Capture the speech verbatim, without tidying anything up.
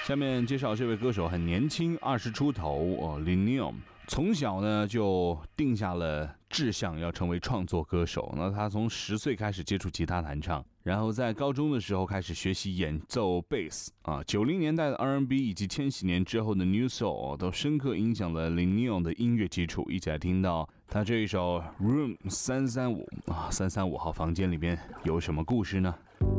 下面介绍这位歌手很年轻，二十出头哦 Lil Neom 从小呢就定下了志向，要成为创作歌手。那他从十岁开始接触吉他弹唱，然后在高中的时候开始学习演奏贝斯啊。九零年代的 R and B 以及千禧年之后的 New Soul 都深刻影响了 Lil Neom 的音乐基础。一起来听到他这一首 Room 三三五啊，三三五号房间里面有什么故事呢？